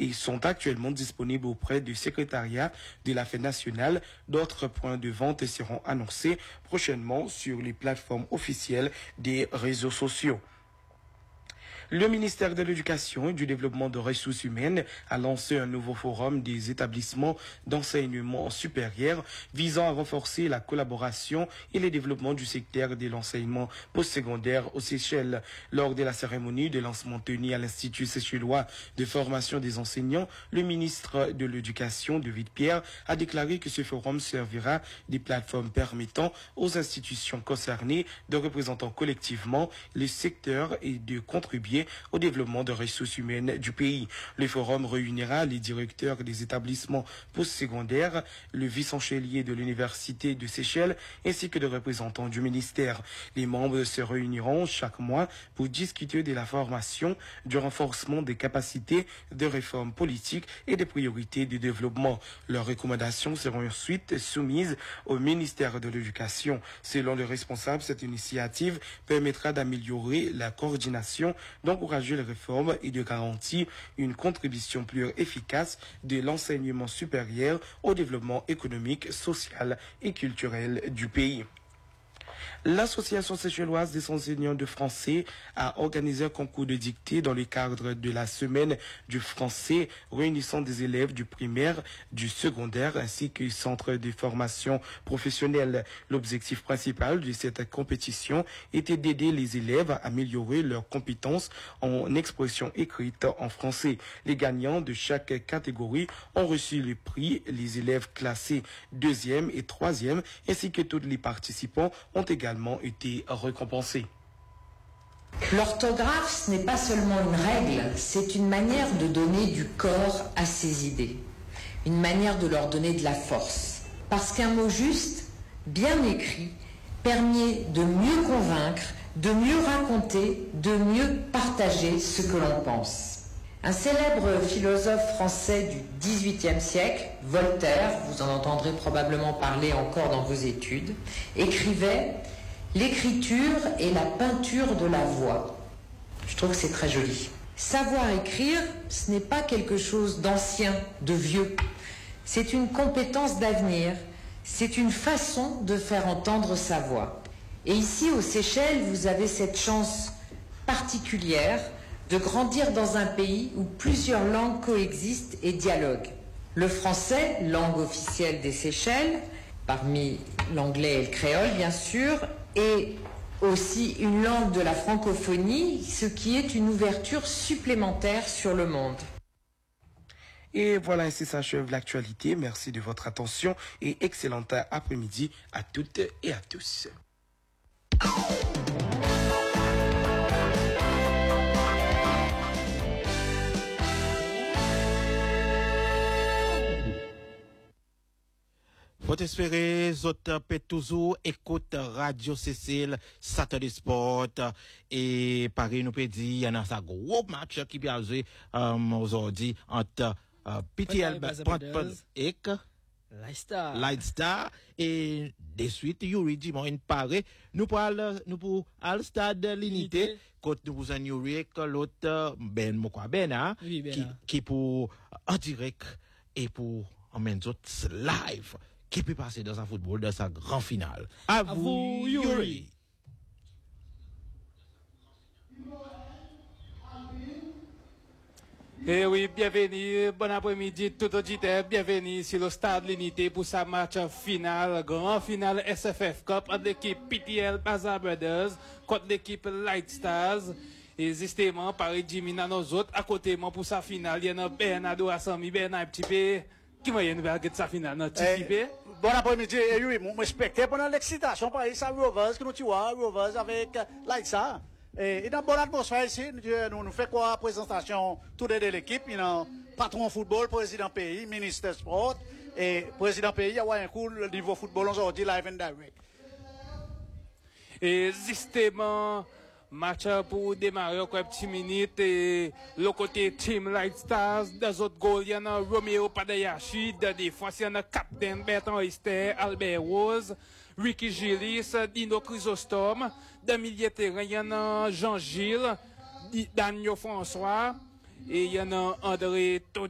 et sont actuellement disponibles auprès du secrétariat de la Fête nationale. D'autres points de vente seront annoncés prochainement sur les plateformes officielles des réseaux sociaux. Le ministère de l'Éducation et du Développement des Ressources humaines a lancé un nouveau forum des établissements d'enseignement supérieur visant à renforcer la collaboration et le développement du secteur de l'enseignement postsecondaire aux Seychelles. Lors de la cérémonie de lancement tenue à l'Institut séchellois de formation des enseignants, le ministre de l'Éducation, David Pierre, a déclaré que ce forum servira des plateformes permettant aux institutions concernées de représenter collectivement le secteur et de contribuer au développement des ressources humaines du pays. Le forum réunira les directeurs des établissements postsecondaires, le vice-chancelier de l'Université de Seychelles ainsi que des représentants du ministère. Les membres se réuniront chaque mois pour discuter de la formation, du renforcement des capacités, des réformes politiques et des priorités du développement. Leurs recommandations seront ensuite soumises au ministère de l'Éducation. Selon le responsable, cette initiative permettra d'améliorer la coordination, d'encourager les réformes et de garantir une contribution plus efficace de l'enseignement supérieur au développement économique, social et culturel du pays. L'Association séchelloise des enseignants de français a organisé un concours de dictée dans le cadre de la semaine du français réunissant des élèves du primaire, du secondaire ainsi que du centre de formation professionnelle. L'objectif principal de cette compétition était d'aider les élèves à améliorer leurs compétences en expression écrite en français. Les gagnants de chaque catégorie ont reçu le prix. Les élèves classés 2e et 3e ainsi que tous les participants ont également été récompensés. L'orthographe, ce n'est pas seulement une règle, c'est une manière de donner du corps à ses idées, une manière de leur donner de la force. Parce qu'un mot juste, bien écrit, permet de mieux convaincre, de mieux raconter, de mieux partager ce que l'on pense. Un célèbre philosophe français du XVIIIe siècle, Voltaire, vous en entendrez probablement parler encore dans vos études, écrivait « L'écriture est la peinture de la voix ». Je trouve que c'est très joli. Savoir écrire, ce n'est pas quelque chose d'ancien, de vieux. C'est une compétence d'avenir. C'est une façon de faire entendre sa voix. Et ici, aux Seychelles, vous avez cette chance particulière de grandir dans un pays où plusieurs langues coexistent et dialoguent. Le français, langue officielle des Seychelles, parmi l'anglais et le créole bien sûr, est aussi une langue de la francophonie, ce qui est une ouverture supplémentaire sur le monde. Et voilà, ainsi s'achève l'actualité. Merci de votre attention et excellent après-midi à toutes et à tous. Faut espérer, autres peut toujours écoute Radio Cécile, Saturday Sport, et Paris nous peut dire, il y en a un gros match qui vient jouer, aujourd'hui, entre, PTL, et Lightstar, et de suite, Yuri Dimon, Paris, nous pour al stade l'unité, quand nous vous en Yuri, l'autre, Ben Mokwa Bena, qui pour, en direct, et pour, en même temps, live, qui peut passer dans un football, dans sa grande finale. À vous, Yuri. Eh oui, bienvenue, bon après-midi, tout auditeur, bienvenue sur le stade L'Unité pour sa match finale, grand finale SFF Cup entre l'équipe PTL Bazaar Brothers contre l'équipe Light Stars. Et justement, Paris Jimmy dans nos autres, à côté, moi, pour sa finale, il y a Bernardo Assami, Bernard petit peu. Qui m'a nous de sa finale, non? Bon après-midi, oui, moi, spectateur pendant l'excitation, par exemple, Rovers, que nous tu vois, Rovers avec Lightsa. Et dans une bonne atmosphère ici, nous faisons quoi? Présentation, tout de l'équipe, patron football, président pays, ministre sport, et président pays, il y a un coup, le niveau football, aujourd'hui, live and direct. Et justement, match pour démarrer encore petit minute et le côté Team Light Stars, des autres goals, il y en a Romeo Padayashi, de défense, il y en a Captain Bertrand Esther, Albert Rose, Ricky Gillis, Dino Chrysostome, de milieu terrain, il y en a Jean-Gilles, Daniel François, et il y en a André